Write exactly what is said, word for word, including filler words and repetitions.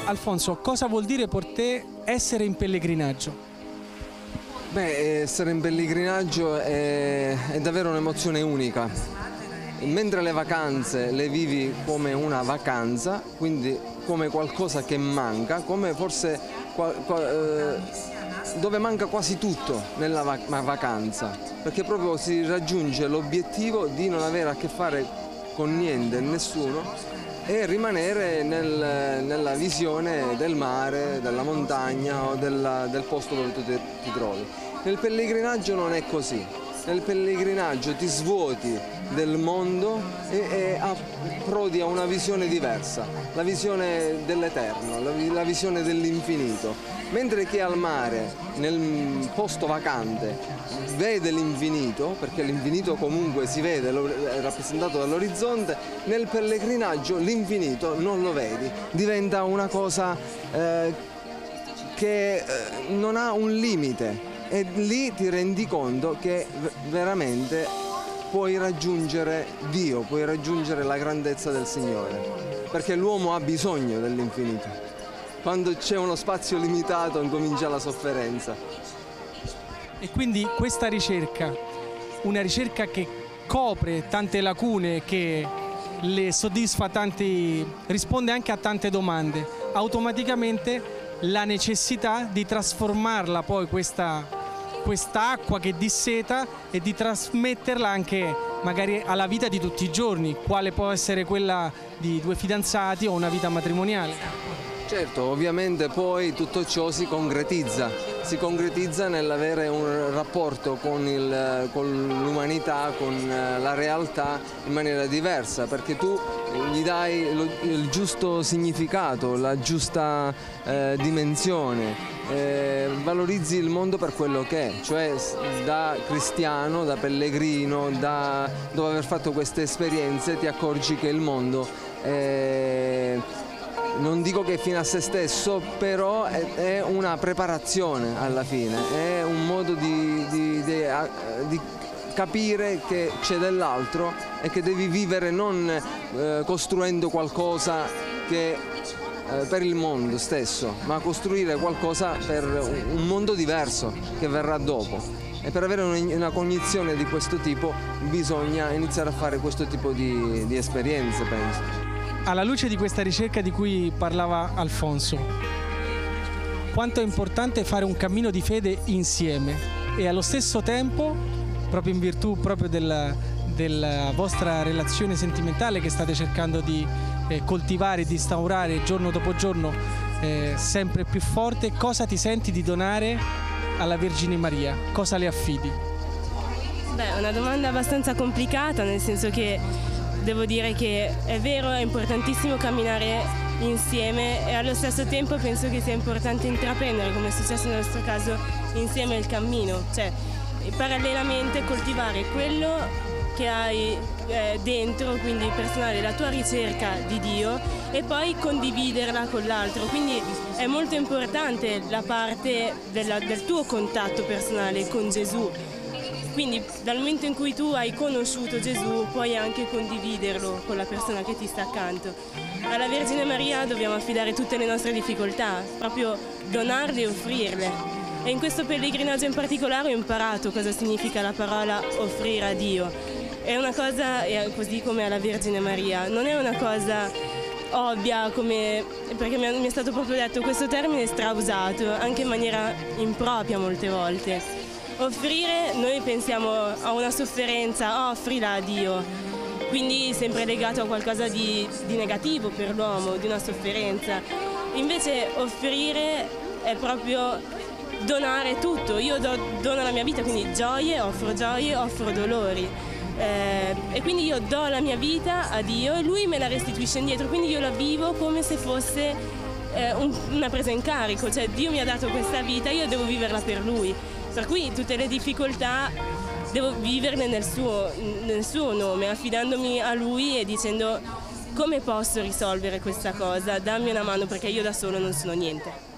Alfonso, cosa vuol dire per te essere in pellegrinaggio? Beh, essere in pellegrinaggio è, è davvero un'emozione unica. Mentre le vacanze le vivi come una vacanza, quindi come qualcosa che manca, come forse qua, qua, eh, dove manca quasi tutto nella va- vacanza, perché proprio si raggiunge l'obiettivo di non avere a che fare con niente, nessuno, e rimanere nel, nella visione del mare, della montagna o della, del posto dove tu ti, ti trovi. Nel pellegrinaggio non è così. Nel pellegrinaggio ti svuoti del mondo e, e approdi a una visione diversa, la visione dell'eterno, la, la visione dell'infinito. Mentre chi è al mare, nel posto vacante, vede l'infinito, perché l'infinito comunque si vede, è rappresentato dall'orizzonte, nel pellegrinaggio l'infinito non lo vedi, diventa una cosa eh, che eh, non ha un limite. E lì ti rendi conto che veramente puoi raggiungere Dio, puoi raggiungere la grandezza del Signore, perché l'uomo ha bisogno dell'infinito. Quando c'è uno spazio limitato incomincia la sofferenza. E quindi questa ricerca, una ricerca che copre tante lacune, che le soddisfa tanti, risponde anche a tante domande, automaticamente la necessità di trasformarla poi questa, questa acqua che disseta e di trasmetterla anche magari alla vita di tutti i giorni, quale può essere quella di due fidanzati o una vita matrimoniale. Certo, ovviamente poi tutto ciò si concretizza, si concretizza nell'avere un rapporto con, il, con l'umanità, con la realtà in maniera diversa, perché tu gli dai lo, il giusto significato, la giusta eh, dimensione, eh, valorizzi il mondo per quello che è, cioè da cristiano, da pellegrino, da, dopo aver fatto queste esperienze ti accorgi che il mondo è... non dico che è fine a se stesso, però è, è una preparazione alla fine, è un modo di, di, di, di capire che c'è dell'altro e che devi vivere non eh, costruendo qualcosa che, eh, per il mondo stesso, ma costruire qualcosa per un mondo diverso che verrà dopo. E per avere una, una cognizione di questo tipo bisogna iniziare a fare questo tipo di, di esperienze, penso. Alla luce di questa ricerca di cui parlava Alfonso, quanto è importante fare un cammino di fede insieme e allo stesso tempo, proprio in virtù proprio della, della vostra relazione sentimentale che state cercando di eh, coltivare e di instaurare giorno dopo giorno eh, sempre più forte, cosa ti senti di donare alla Vergine Maria? Cosa le affidi? Beh, è una domanda abbastanza complicata, nel senso che devo dire che è vero, è importantissimo camminare insieme e allo stesso tempo penso che sia importante intraprendere, come è successo nel nostro caso, insieme il cammino, cioè parallelamente coltivare quello che hai eh, dentro, quindi personale, la tua ricerca di Dio, e poi condividerla con l'altro, quindi è molto importante la parte della, del tuo contatto personale con Gesù. Quindi dal momento in cui tu hai conosciuto Gesù puoi anche condividerlo con la persona che ti sta accanto. Alla Vergine Maria dobbiamo affidare tutte le nostre difficoltà, proprio donarle e offrirle. E in questo pellegrinaggio in particolare ho imparato cosa significa la parola offrire a Dio. È una cosa, così come alla Vergine Maria, non è una cosa ovvia, come, perché mi è stato proprio detto questo termine è strausato, anche in maniera impropria molte volte. Offrire, noi pensiamo a una sofferenza, oh, offrila a Dio, quindi sempre legato a qualcosa di, di negativo per l'uomo, di una sofferenza. Invece offrire è proprio donare tutto, io do, dono la mia vita, quindi gioie, offro gioie, offro dolori. Eh, e quindi io do la mia vita a Dio e Lui me la restituisce indietro, quindi io la vivo come se fosse eh, un, una presa in carico, cioè Dio mi ha dato questa vita, io devo viverla per Lui. Per cui tutte le difficoltà devo viverle nel suo, nel suo nome, affidandomi a Lui e dicendo come posso risolvere questa cosa, dammi una mano perché io da solo non sono niente.